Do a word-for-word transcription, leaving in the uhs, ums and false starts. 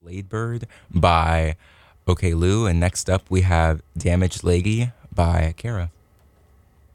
Ladybird by OK Lou. And next up, we have Damaged Lady by Kara.